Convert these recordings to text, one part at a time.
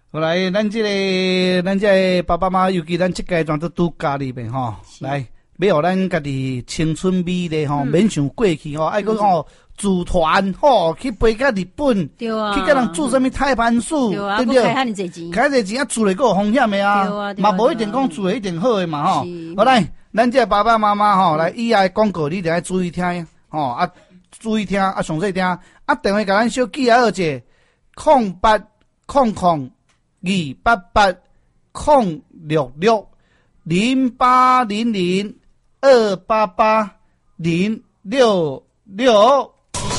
后来，咱这个爸爸妈妈，尤其咱这阶段都拄家里面吼，来，要互咱家己青春美丽吼，免想过去吼，爱搁吼组团吼去飞到日本， 对啊， 去甲人住什么太平厝， 对不对？ 开遐尼济钱， 开这钱啊，住嘞个有风险的啊，嘛无一定讲住嘞一定好的嘛吼。好来，咱这爸爸妈妈吼，来以下广告你得爱注意听吼啊，注意听啊，详细听啊，电话甲咱小记啊，者0800-288-066。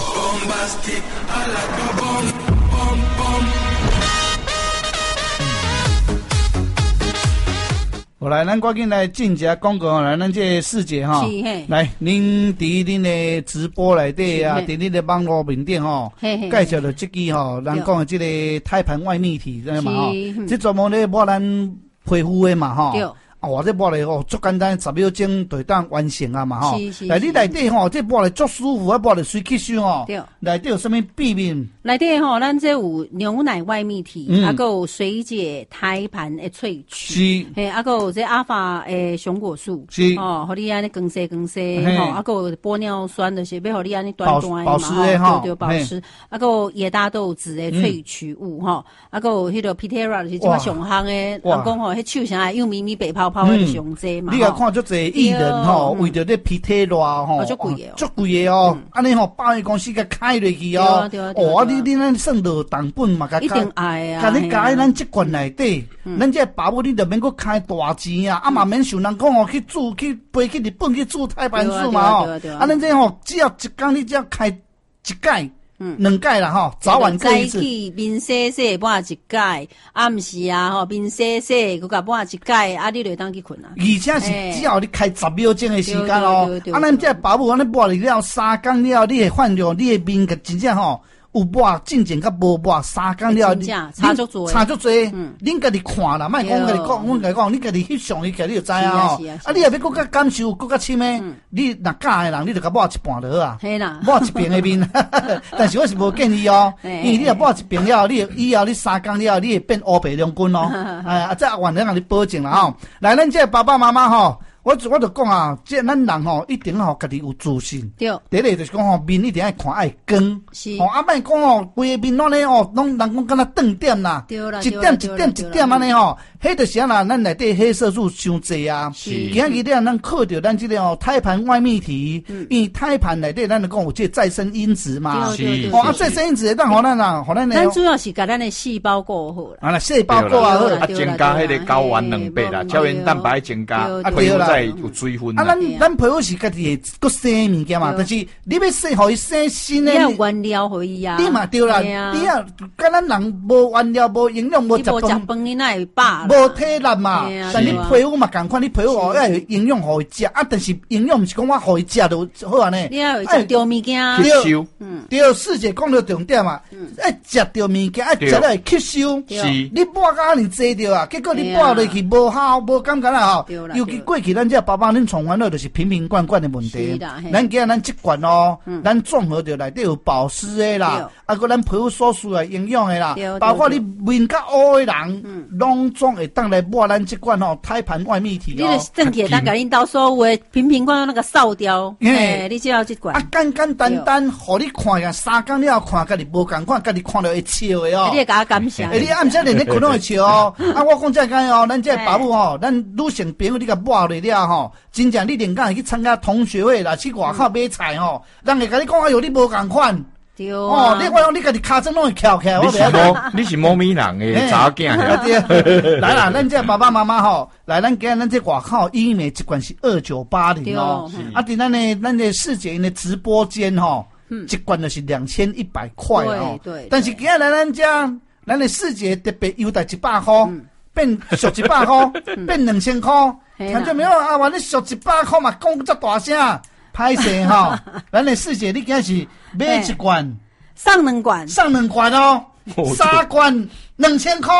好来，咱赶紧来进一下广告来，咱这四姐哈，来，您伫恁的直播内底啊，伫恁的网络面顶吼，介绍了这支吼，咱讲的这个胎盘外泌体，知道嘛吼？这专门咧抹咱皮肤的嘛吼。哇！这抹咧吼，足简单，10秒钟就当完成啊嘛吼。来，你内底吼，这抹咧足舒服，啊抹咧水吸收吼。对。内底有什么秘密？ 内底吼，咱这有牛奶外泌体，还有水解胎盘的萃取，是。嘿，还有这阿法诶熊果素，是。哦，互你安尼更细，吼，还有玻尿酸就是要互你安尼短嘛， 保湿的吼， 对，保湿。还有野大豆子的萃取物吼，还有迄个 Pitera 就是即马上行诶，人讲吼，迄手啥幼咪咪白泡泡的上济嘛。 你也看足侪艺人吼，为着咧 Pitera 吼，足贵的哦，安尼吼保险公司甲开落去哦。哦，你咱算到成本嘛，甲一定爱啊！ 甲你加咱这罐内底，咱这爸母你就免搁开大钱啊，嘛免想人讲哦去住去飞去日本去住太平厝嘛吼，咱这吼只要一工你只要开一届。2届啦吼，早晚各一次。 早起面洗洗抹一届，暗时啊吼面洗洗，佮甲抹一届，啊你就当去困啊。 而且是只要你开10秒钟的时间哦，咱这爸母安尼抹了3工了，你会发现你的面个真正吼。有抹进前甲无抹3工了， 差足多， 恁家己看啦，莫讲家己讲，阮家己讲，你家己翕相伊，家己就知啊吼。啊，你若要搁较感受，搁较深诶，你若假诶人，你就甲抹一半就好啊。 嘿啦， 抹一边诶面，但是我是无建议哦，因为你若抹一边了，你以后你3工了，你会变乌白两根哦。哎啊，这完全让你保证啦吼。来，咱这爸爸妈妈吼。我就讲啊，这咱人吼一定吼家己有自信。对，第一就是讲吼面一定爱看爱光，是。吼啊，莫讲吼规个面拢咧吼，拢人讲敢若断点啦，一点安尼吼，迄就是啊啦，咱内底黑色素伤济啊。是。今日咱靠着咱这个吼胎盘外泌体，因为胎盘内底咱就讲有这再生因子嘛。是。哦啊，再生因子会当互咱啦，互咱。 咱主要是甲咱的细胞顾好啦。 啊，细胞顾好， 啊，增加迄个睾丸2倍啦，胶原蛋白增加，啊，对啦。有水分啊！咱皮肤是家己会搁生物件嘛，但是你要生，互伊生新的， 你要原料互伊啊。 你嘛对啦，你啊，甲咱人无原料、无营养、无食饭，你哪会饱？ 无体力嘛。但你皮肤嘛共款，你皮肤哦要有营养互伊食啊，但是营养毋是讲我互伊食就好安尼。 你要食着物件， 吸收。 对，四姐讲到重点嘛，爱食着物件，爱食了会吸收。是，你抹甲安尼济着啊，结果你抹落去无效，无感觉啦吼。尤其过去咱这爸爸恁从烦恼就是瓶瓶罐罐的问题。咱今日咱这罐哦，咱综合着内底有保湿的啦，啊个咱皮肤所需的营养的啦，包括你面较乌的人，拢总会当来抹咱这罐吼胎盘外泌体哦。 你正体当甲恁到所有的瓶瓶罐罐那个扫掉，你就要这罐。 啊，简简单单，互你看下3工了看，家己无共款，家己看到会笑的哦。 你会甲我感谢。 你暗时连咧困拢会笑哦。啊，我讲这个哦，咱这爸母吼，咱女性朋友你甲抹落了吼，真正你连敢会去参加同学会啦，去外口买菜吼，人会甲你讲哎哟，你无共款。 对哦，你我讲你家己骹针拢会翘起来， 你是猫咪人诶，查囝。 来啦，咱这爸爸妈妈吼，来咱今日咱这外口医美一罐是2980哦，啊，伫咱的世界的直播间吼，一罐就是2100块哦。对。但是今日咱咱的世界特别优待100块，变俗100块，变2000块。看见没有啊？话你俗100块嘛，讲遮大声。歹势吼，咱的四姐，你今是买一罐， 上2罐， 上2罐哦，3罐2000块，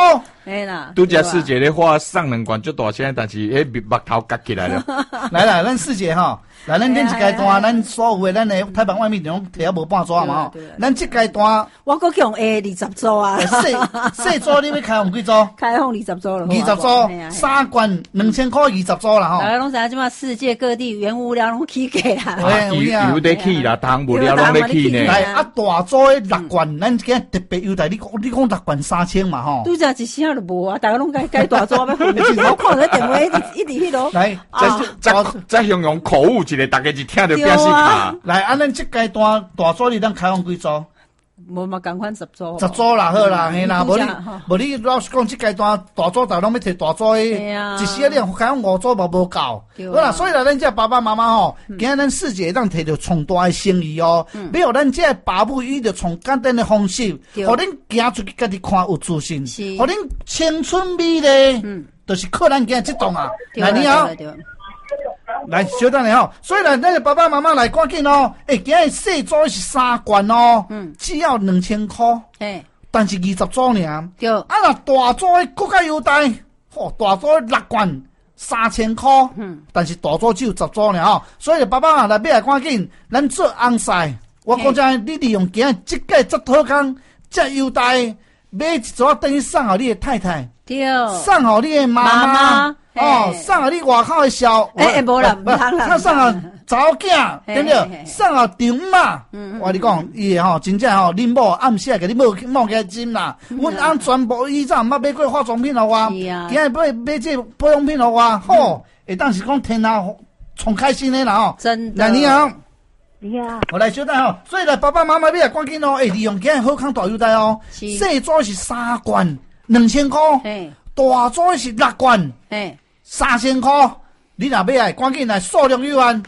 哎啦， 拄只师姐咧画上两罐足大声，但是目头夹起来了。 来啦，咱师姐哈，来咱这阶段，咱所有的咱的台北外面拢摕啊无半组嘛吼，咱这阶段我搁用20组啊， 细组你要开放几组？ 开放20组了 ，20组，3罐2000块20组啦吼。 大家拢知影即马世界各地原物料拢起价啦，有得起啦，糖物料拢得起呢。 来啊，大组的6罐，咱今特别优待，你讲6罐3000嘛吼。 拄则一声就无啊，大家拢该大组要分，我看在电话一直迄落。 来， 再形容口误一个，大家一听就变死卡。 来，咱这阶段大组你当开放几组？ 无嘛，共款10组。 10组啦，好啦，嘿啦，无你老实讲，这阶段大组大拢要摕大组的，一时你开放5组嘛无够。好啦，所以啦，咱这爸爸妈妈吼，今日咱师姐当摕到从大的生意哦，没有咱这爸母伊就从简单的方式，互恁行出去家己看有自信，互恁青春美丽，就是靠咱今日这档啊。来，你好。来，小等下吼，所以呢，咱个爸爸妈妈来赶紧哦。今日细组是3罐哦，只要2000块，但是20组尔。 对。 啊，若大组的更加优待，大组的6罐3000块，但是大组只有10组尔吼。所以爸爸来买来赶紧，咱做红晒。我讲真，你利用今日这个这好康，这优待，买一组等于送互你的太太， 对， 送互你的妈妈。送互你外口的小， 无啦，唔通啦。 他送互查某囝，对不对？送互丈姆嘛。我你讲，伊吼真正吼，恁某暗时给你冒个金啦。阮翁全部以前毋捌买过化妆品互我，今日买这保养品互我，吼，会当是讲天下从开心的啦吼。 真的。 来，你好。 你好。 我来小等吼，所以来爸爸妈妈要赶紧哦，利用今日好康大优待哦。细组是3罐2000块，大组是6罐。3000块，你若要来，赶紧来数量有限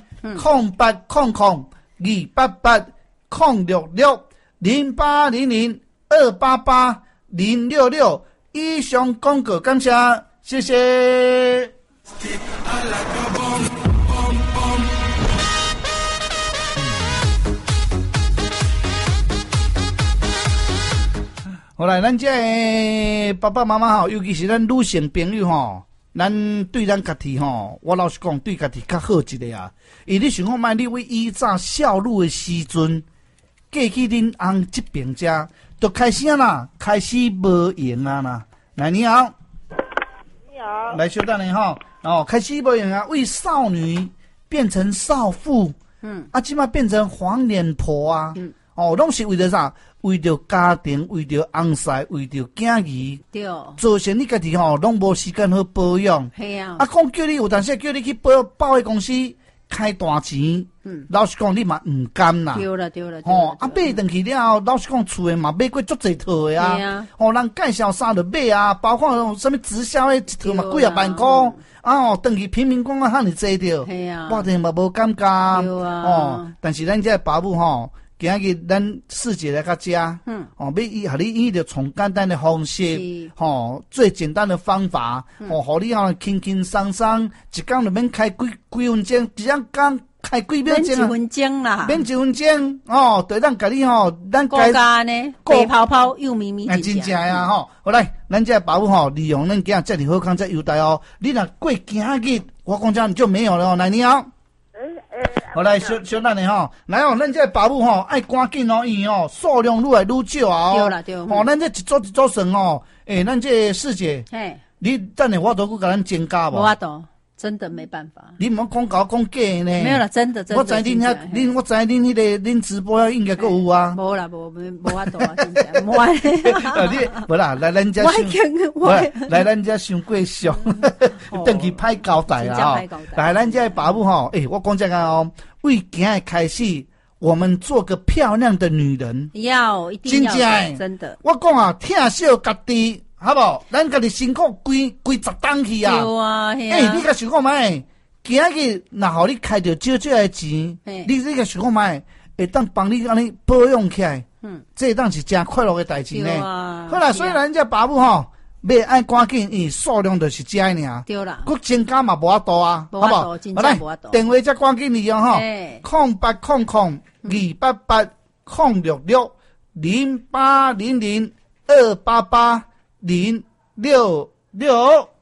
，0800-288-066，以上广告感谢，谢谢。好来，咱这爸爸妈妈吼，尤其是咱女性朋友吼。咱对咱家己吼，我老实讲，对家己较好一个啊。伊你想看卖，你为以早少女的时阵，过去恁翁这边遮，就开始啦，开始无用啊啦。来，你好， 你好， 来小等下吼，开始无用啊，为少女变成少妇，即摆变成黄脸婆啊，拢是为着啥？为着家庭，为着翁婿，为着囝儿， 对， 造成你家己吼，拢无时间好保养。 系啊， 讲叫你有当时叫你去保险公司开大钱，老实讲你嘛唔甘啦。 对了， 买回去了后，老实讲厝诶嘛买过足侪套诶啊。人介绍啥就买啊，包括什么直销诶一套嘛几啊万块，回去平民讲啊哈尼济着，我哋嘛无感觉。但是咱这爸母吼。今日咱师姐来到家，要互你用着从简单的方式，最简单的方法，互你轻轻松松，一天就免开几分钟，一天开几秒钟免1分钟啦， 免1分钟，对咱家己咱国家呢，白泡泡又咪咪， 真正呀好来，咱这爸母利用咱今日这里好康这优待哦，你若过今日，我讲这就没有了来，你好。好来，小等下来咱这爸母爱赶紧因数量愈来愈少啊对， 咱这一组算咱这师姐，你等下我都去甲咱增加无？ 无法度，真的没办法。 你唔好讲假讲假呢？ 没有啦，真的。 我知恁遐，我知恁迄个恁直播应该佫有啊。 无啦，无法度啊，真正无。 你无啦，来咱这来咱这伤过俗，等去歹交代啊！来咱这爸母我讲这个为今日开始，我们做个漂亮的女人， 一定要真的。 我讲疼惜家己。好不？咱家己辛苦规10档去啊！ 对啊， 你甲想看卖？今日若互你开着少少的钱，你甲想看卖？会当帮你安尼保养起来，这当是真快乐的代志呢。好啦，所以咱这爸母要爱赶紧，数量就是这尔。 对啦， 佫增加嘛无法度啊，好不？好来，电话再赶紧利用0800-288-066-0800-288-066 666